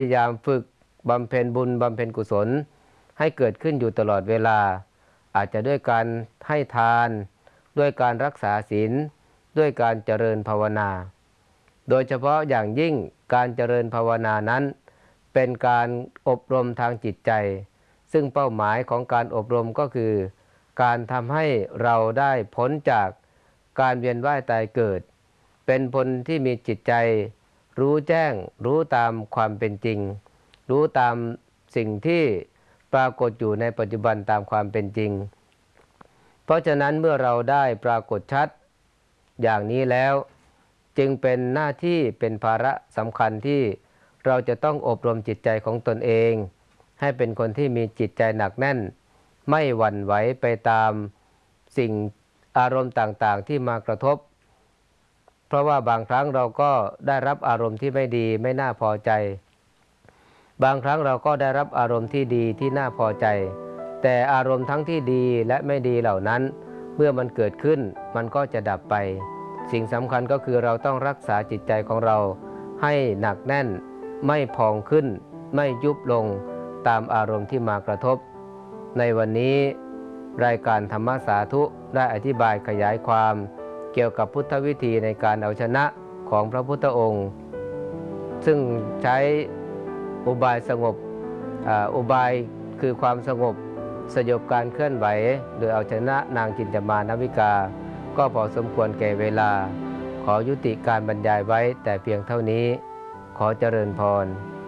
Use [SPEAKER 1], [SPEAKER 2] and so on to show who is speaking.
[SPEAKER 1] พยายามฝึกบำเพ็ญบุญบำเพ็ญกุศลให้เกิดขึ้นอยู่ตลอดเวลาอาจจะด้วยการให้ทานด้วยการรักษาศีลด้วยการเจริญภาวนาโดยเฉพาะอย่างยิ่งการเจริญภาวนานั้นเป็นการอบรมทางจิตใจซึ่งเป้าหมายของการอบรมก็คือการทำให้เราได้พ้นจากการเวียนว่ายตายเกิดเป็นคนที่มีจิตใจรู้แจ้งรู้ตามความเป็นจริงรู้ตามสิ่งที่ปรากฏอยู่ในปัจจุบันตามความเป็นจริงเพราะฉะนั้นเมื่อเราได้ปรากฏชัดอย่างนี้แล้วจึงเป็นหน้าที่เป็นภาระสำคัญที่เราจะต้องอบรมจิตใจของตนเองให้เป็นคนที่มีจิตใจหนักแน่นไม่หวั่นไหวไปตามสิ่งอารมณ์ต่างๆที่มากระทบเพราะว่าบางครั้งเราก็ได้รับอารมณ์ที่ไม่ดีไม่น่าพอใจบางครั้งเราก็ได้รับอารมณ์ที่ดีที่น่าพอใจแต่อารมณ์ทั้งที่ดีและไม่ดีเหล่านั้นเมื่อมันเกิดขึ้นมันก็จะดับไปสิ่งสำคัญก็คือเราต้องรักษาจิตใจของเราให้หนักแน่นไม่พองขึ้นไม่ยุบลงตามอารมณ์ที่มากระทบในวันนี้รายการธรรมสาธุได้อธิบายขยายความเกี่ยวกับพุทธวิธีในการเอาชนะของพระพุทธองค์ซึ่งใช้อุบายสงบอุบายคือความสงบสยบการเคลื่อนไหวโดยเอาชนะนางจินตมานวิกาก็พอสมควรแก่เวลาขอยุติการบรรยายไว้แต่เพียงเท่านี้ขอเจริญพร